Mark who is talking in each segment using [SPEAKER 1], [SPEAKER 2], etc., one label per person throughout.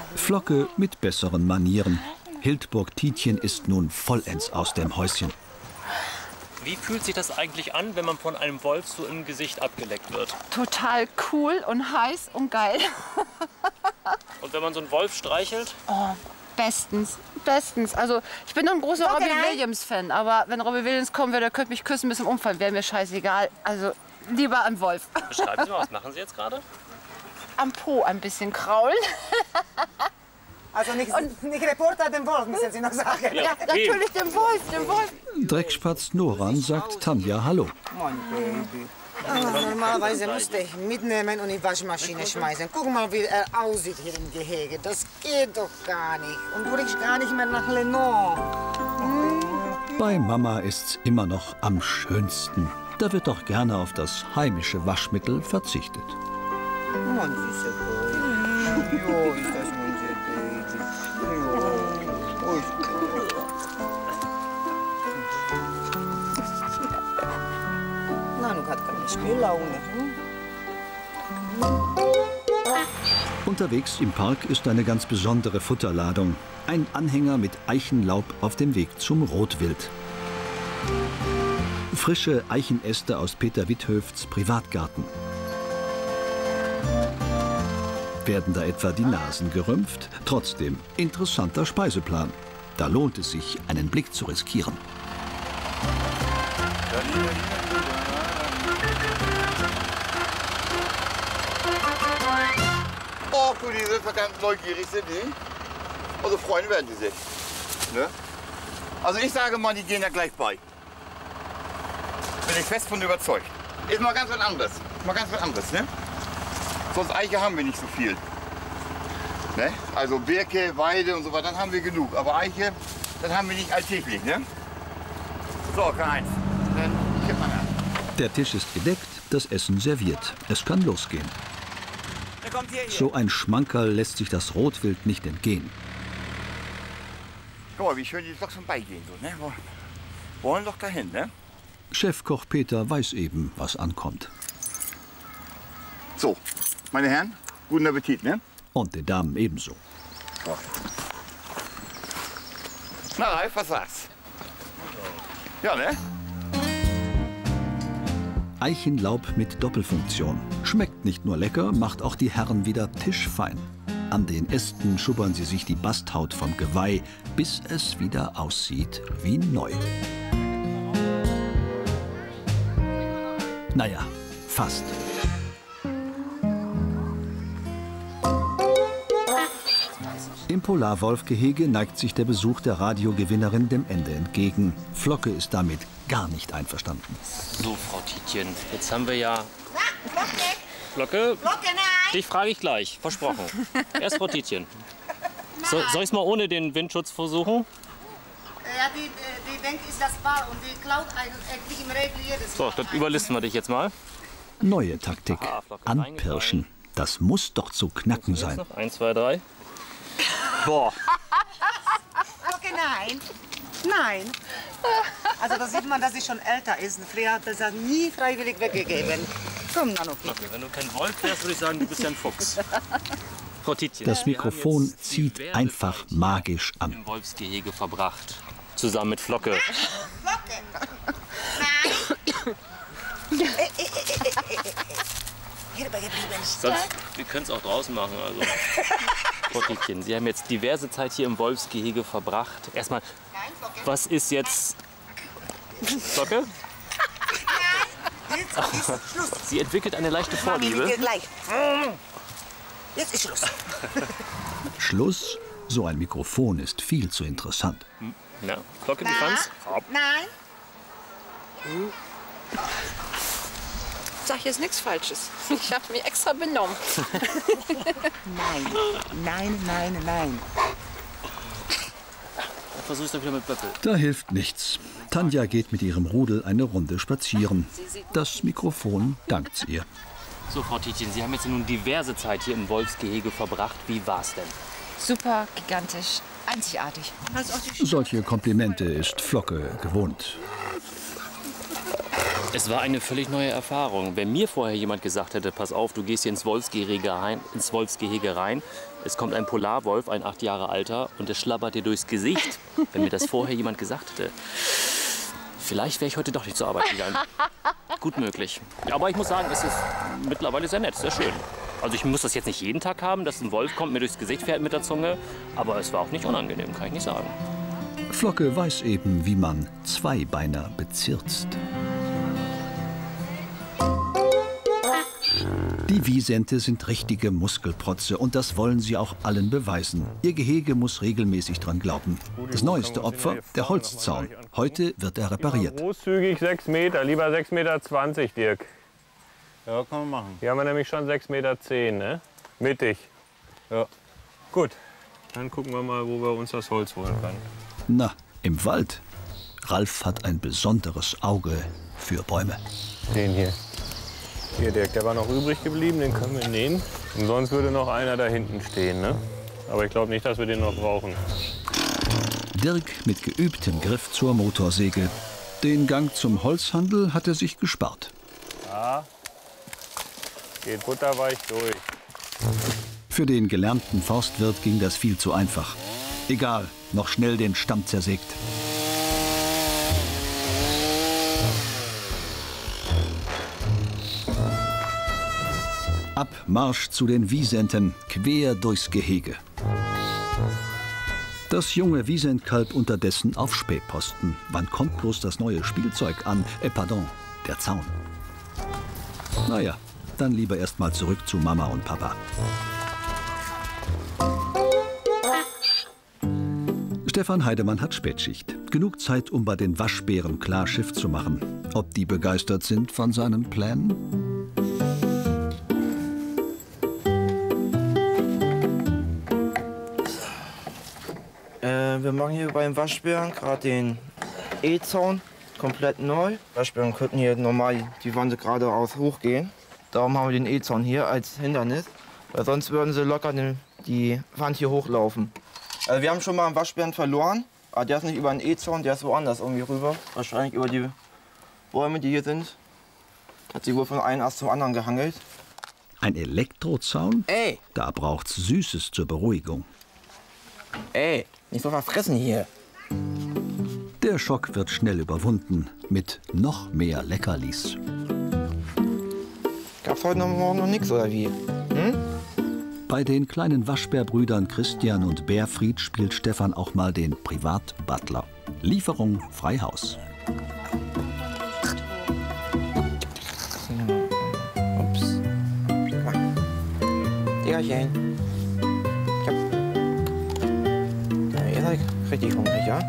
[SPEAKER 1] Flocke mit besseren Manieren. Hildburg Tietjen ist nun vollends aus dem Häuschen.
[SPEAKER 2] Wie fühlt sich das eigentlich an, wenn man von einem Wolf so im Gesicht abgeleckt wird?
[SPEAKER 3] Total cool und heiß und geil.
[SPEAKER 2] Und wenn man so einen Wolf streichelt?
[SPEAKER 3] Oh, bestens, bestens. Also ich bin doch ein großer Robbie Williams-Fan, aber wenn Robbie Williams kommen würde, der könnte mich küssen bis zum Umfallen, wäre mir scheißegal. Also lieber ein Wolf.
[SPEAKER 2] Beschreiben Sie mal, was machen Sie jetzt gerade?
[SPEAKER 3] Am Po ein bisschen kraulen.
[SPEAKER 4] Also nicht Reporter, den Wolf, müssen Sie noch sagen.
[SPEAKER 3] Ja, natürlich den Wolf, den Wolf.
[SPEAKER 1] Dreckspatz Noran sagt Tanja Hallo.
[SPEAKER 4] Mann, Baby. Normalerweise müsste ich mitnehmen und in die Waschmaschine schmeißen. Guck mal, wie er aussieht hier im Gehege. Das geht doch gar nicht. Und du riechst gar nicht mehr nach Lennon.
[SPEAKER 1] Bei Mama ist's immer noch am schönsten. Da wird doch gerne auf das heimische Waschmittel verzichtet.
[SPEAKER 4] Mann, süßer Boy. Jo, ist das unser Baby. Jo. Nanu hat keine Spiellaune.
[SPEAKER 1] Unterwegs im Park ist eine ganz besondere Futterladung. Ein Anhänger mit Eichenlaub auf dem Weg zum Rotwild. Frische Eichenäste aus Peter Witthöfts Privatgarten. Werden da etwa die Nasen gerümpft? Trotzdem interessanter Speiseplan. Da lohnt es sich, einen Blick zu riskieren.
[SPEAKER 5] Oh, du, die sind verdammt neugierig, sind die? Also freuen werden die sich. Ne? Also ich sage mal, die gehen ja gleich bei. Bin ich fest von überzeugt. Ist mal ganz was anderes. Mal ganz was anderes, ne? Sonst Eiche haben wir nicht so viel. Ne? Also Birke, Weide und so weiter, dann haben wir genug. Aber Eiche, das haben wir nicht alltäglich, ne? So, Karl-Heinz, dann kipp mal an.
[SPEAKER 1] Der Tisch ist gedeckt, das Essen serviert. Es kann losgehen.
[SPEAKER 5] Der kommt hier.
[SPEAKER 1] So ein Schmankerl lässt sich das Rotwild nicht entgehen.
[SPEAKER 5] Guck mal, wie schön die doch schon beigehen. So, ne? Wollen doch dahin, ne?
[SPEAKER 1] Chefkoch Peter weiß eben, was ankommt.
[SPEAKER 5] So, meine Herren, guten Appetit, ne?
[SPEAKER 1] Und den Damen ebenso.
[SPEAKER 5] So. Na, Ralf, was sagst? Ja, ne?
[SPEAKER 1] Eichenlaub mit Doppelfunktion. Schmeckt nicht nur lecker, macht auch die Herren wieder tischfein. An den Ästen schubbern sie sich die Basthaut vom Geweih, bis es wieder aussieht wie neu. Naja, fast. Im Polarwolfgehege neigt sich der Besuch der Radiogewinnerin dem Ende entgegen. Flocke ist damit gar nicht einverstanden.
[SPEAKER 2] So, Frau Tietjen, jetzt haben wir ja...
[SPEAKER 4] Flocke!
[SPEAKER 2] Flocke,
[SPEAKER 4] Nein!
[SPEAKER 2] dich frage ich gleich, versprochen. Erst Frau Tietjen. Soll ich es mal ohne den Windschutz versuchen?
[SPEAKER 4] Ja, die denkt, ist das wahr und die klaut eigentlich im Regel jedes Mal.
[SPEAKER 2] So, dann überlisten wir dich jetzt mal.
[SPEAKER 1] Neue Taktik. Anpirschen. Das muss doch zu knacken sein.
[SPEAKER 2] Noch 1, 2, 3. Boah.
[SPEAKER 4] Flocke, nein! Nein! Also da sieht man, dass sie schon älter ist. Früher hat das nie freiwillig weggegeben. Komm, Nanoki.
[SPEAKER 2] Okay, wenn du kein Wolf wärst, würde ich sagen, du bist ja ein Fuchs. Frau Tietjen,
[SPEAKER 1] Das Mikrofon zieht einfach magisch an.
[SPEAKER 2] im Wolfsgehege verbracht. Zusammen mit Flocke.
[SPEAKER 4] Flocke! Nein! Hier geblieben.
[SPEAKER 2] Sonst, wir können es auch draußen machen. Also. Frau Tietjen, Sie haben jetzt diverse Zeit hier im Wolfsgehege verbracht. Erstmal, was ist jetzt Flocke?
[SPEAKER 4] Jetzt ist Schluss.
[SPEAKER 2] Sie entwickelt eine leichte Vorliebe.
[SPEAKER 4] Gleich. Jetzt ist Schluss.
[SPEAKER 1] Schluss? So ein Mikrofon ist viel zu interessant.
[SPEAKER 2] Na, Flocke, wie fand's?
[SPEAKER 4] Nein.
[SPEAKER 3] Ich sag jetzt nichts Falsches. Ich habe mich extra benommen.
[SPEAKER 4] Nein.
[SPEAKER 2] Versuch's doch wieder mit Böppel.
[SPEAKER 1] Da hilft nichts. Tanja geht mit ihrem Rudel eine Runde spazieren. Das Mikrofon dankt's ihr.
[SPEAKER 2] So, Frau Tietjen, Sie haben jetzt nun diverse Zeit hier im Wolfsgehege verbracht. Wie war's denn?
[SPEAKER 3] Super, gigantisch, einzigartig.
[SPEAKER 1] Solche Komplimente ist Flocke gewohnt.
[SPEAKER 2] Es war eine völlig neue Erfahrung. Wenn mir vorher jemand gesagt hätte, pass auf, du gehst hier ins Wolfsgehege rein, es kommt ein Polarwolf, ein 8 Jahre alter, und der schlabbert dir durchs Gesicht. Wenn mir das vorher jemand gesagt hätte, vielleicht wäre ich heute doch nicht zur Arbeit gegangen. Gut möglich. Aber ich muss sagen, es ist mittlerweile sehr nett, sehr schön. Also ich muss das jetzt nicht jeden Tag haben, dass ein Wolf kommt, mir durchs Gesicht fährt mit der Zunge. Aber es war auch nicht unangenehm, kann ich nicht sagen.
[SPEAKER 1] Flocke weiß eben, wie man Zweibeiner bezirzt. Die Wisente sind richtige Muskelprotze und das wollen sie auch allen beweisen. Ihr Gehege muss regelmäßig dran glauben. Das neueste Opfer, der Holzzaun. Heute wird er repariert.
[SPEAKER 6] Großzügig 6 Meter, lieber 6,20 Meter, Dirk.
[SPEAKER 7] Ja, kann man machen.
[SPEAKER 6] Hier haben wir nämlich schon 6,10 Meter, ne? Mittig. Ja. Gut, dann gucken wir mal, wo wir uns das Holz holen können.
[SPEAKER 1] Na, im Wald. Ralf hat ein besonderes Auge für Bäume.
[SPEAKER 6] Den hier. Hier, Dirk, der war noch übrig geblieben, den können wir nehmen. Und sonst würde noch einer da hinten stehen, ne? Aber ich glaube nicht, dass wir den noch brauchen.
[SPEAKER 1] Dirk mit geübtem Griff zur Motorsäge. Den Gang zum Holzhandel hat er sich gespart.
[SPEAKER 6] Ja, geht butterweich durch.
[SPEAKER 1] Für den gelernten Forstwirt ging das viel zu einfach. Egal, noch schnell den Stamm zersägt. Ab Marsch zu den Wisenten, quer durchs Gehege. Das junge Wisentkalb unterdessen auf Spähposten. Wann kommt bloß das neue Spielzeug an? Pardon, der Zaun. Naja, dann lieber erst mal zurück zu Mama und Papa. Stefan Heidemann hat Spätschicht. Genug Zeit, um bei den Waschbären klar Schiff zu machen. Ob die begeistert sind von seinen Plänen?
[SPEAKER 8] Wir machen hier beim Waschbären gerade den E-Zaun komplett neu. Waschbären könnten hier normal die Wand geradeaus hochgehen. Darum haben wir den E-Zaun hier als Hindernis, weil sonst würden sie locker die Wand hier hochlaufen. Also wir haben schon mal einen Waschbären verloren, aber der ist nicht über den E-Zaun, der ist woanders irgendwie rüber. Wahrscheinlich über die Bäume, die hier sind. Hat sie wohl von einem Ast zum anderen gehangelt.
[SPEAKER 1] Ein Elektrozaun?
[SPEAKER 8] Ey!
[SPEAKER 1] Da braucht's Süßes zur Beruhigung.
[SPEAKER 8] Ey, nicht so verfressen hier.
[SPEAKER 1] Der Schock wird schnell überwunden mit noch mehr Leckerlis.
[SPEAKER 8] Gab's heute Morgen noch nichts oder wie? Hm?
[SPEAKER 1] Bei den kleinen Waschbärbrüdern Christian und Berfried spielt Stefan auch mal den Privatbutler. Lieferung frei Haus.
[SPEAKER 8] Ups. Diggerchen. Ihr seid richtig hungrig, ja?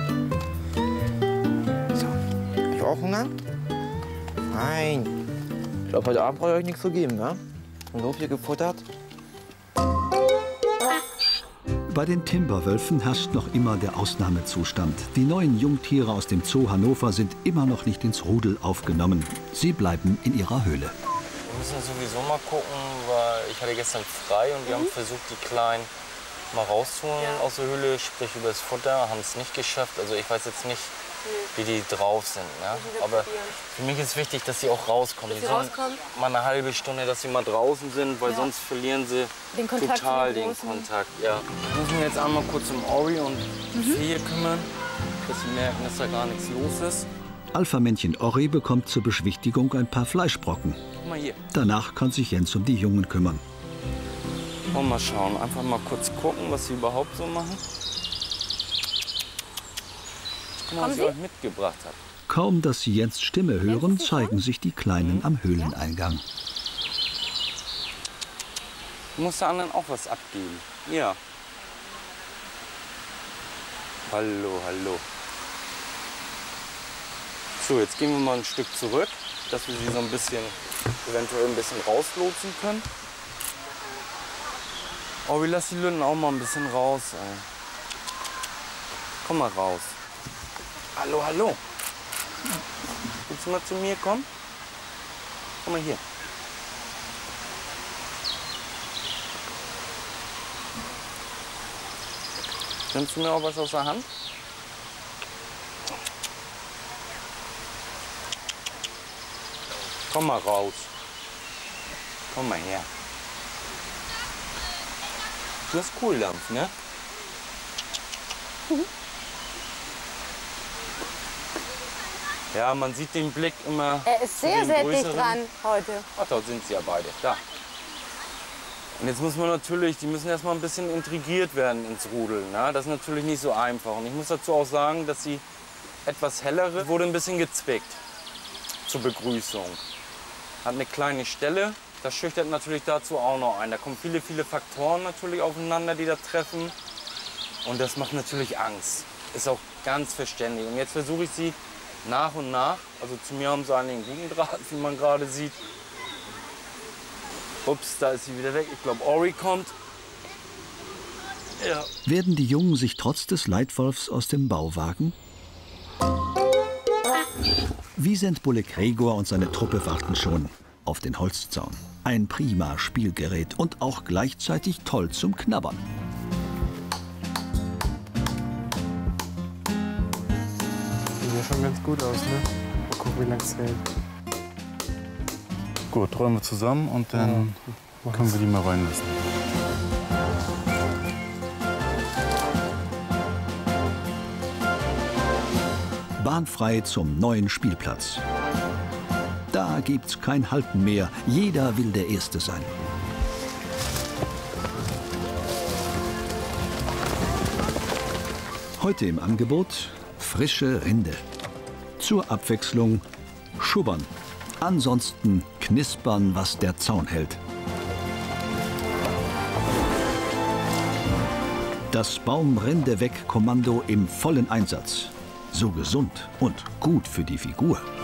[SPEAKER 8] So. Habt ihr auch Hunger? Nein. Ich glaube, heute Abend brauche ich euch nichts zu geben, ja? Und so viel gefuttert.
[SPEAKER 1] Bei den Timberwölfen herrscht noch immer der Ausnahmezustand. Die neuen Jungtiere aus dem Zoo Hannover sind immer noch nicht ins Rudel aufgenommen. Sie bleiben in ihrer Höhle.
[SPEAKER 9] Wir müssen sowieso mal gucken, weil ich hatte gestern frei und wir haben versucht, die Kleinen mal rauszuholen aus der Höhle, sprich über das Futter, haben es nicht geschafft. Also ich weiß jetzt nicht, wie die drauf sind. Ne? Aber für mich ist wichtig, dass sie auch rauskommen. Die sollen mal eine halbe Stunde, dass sie mal draußen sind, weil sonst verlieren sie total den Kontakt. Ja. Wir müssen jetzt einmal kurz um Ori und Fee kümmern, dass sie merken, dass da gar nichts los ist.
[SPEAKER 1] Alpha-Männchen Ori bekommt zur Beschwichtigung ein paar Fleischbrocken.
[SPEAKER 9] Guck mal hier.
[SPEAKER 1] Danach kann sich Jens um die Jungen kümmern.
[SPEAKER 9] Und mal schauen, einfach mal kurz gucken, was sie überhaupt so machen. Guck mal, was ich euch mitgebracht habe.
[SPEAKER 1] Kaum, dass sie Jens Stimme hören, zeigen sich die Kleinen am Höhleneingang.
[SPEAKER 9] Du musst der anderen auch was abgeben. Ja. Hallo, hallo. So, jetzt gehen wir mal ein Stück zurück, dass wir sie so ein bisschen, eventuell ein bisschen rauslotsen können. Oh, wir lassen die Lünden auch mal ein bisschen raus, ey. Komm mal raus. Hallo, hallo. Willst du mal zu mir kommen? Komm mal hier. Nimmst du mir auch was aus der Hand? Komm mal raus. Komm mal her. Du hast Kohldampf, ne? Ja, man sieht den Blick immer.
[SPEAKER 10] Er ist sehr, sehr dicht dran heute.
[SPEAKER 9] Ach, dort sind sie ja beide. Da. Und jetzt muss man natürlich, die müssen erstmal ein bisschen intrigiert werden ins Rudeln. Ne? Das ist natürlich nicht so einfach. Und ich muss dazu auch sagen, dass die etwas hellere wurde ein bisschen gezwickt zur Begrüßung. Hat eine kleine Stelle. Das schüchtert natürlich dazu auch noch ein. Da kommen viele, viele Faktoren natürlich aufeinander, die da treffen. Und das macht natürlich Angst. Ist auch ganz verständlich. Und jetzt versuche ich sie nach und nach, also zu mir haben sie einen guten Draht, wie man gerade sieht. Ups, da ist sie wieder weg. Ich glaube, Ori kommt. Ja.
[SPEAKER 1] Werden die Jungen sich trotz des Leitwolfs aus dem Bau wagen? Wiesent Bulle Gregor und seine Truppe warten schon auf den Holzzaun. Ein prima Spielgerät und auch gleichzeitig toll zum Knabbern.
[SPEAKER 11] Sieht ja schon ganz gut aus, ne? Mal gucken, wie lange es hält.
[SPEAKER 7] Gut, rollen wir zusammen und dann können wir die mal reinlassen.
[SPEAKER 1] Bahnfrei zum neuen Spielplatz. Da gibt's kein Halten mehr. Jeder will der Erste sein. Heute im Angebot frische Rinde. Zur Abwechslung Schubbern. Ansonsten knispern, was der Zaun hält. Das Baumrinde-Weg-Kommando im vollen Einsatz. So gesund und gut für die Figur.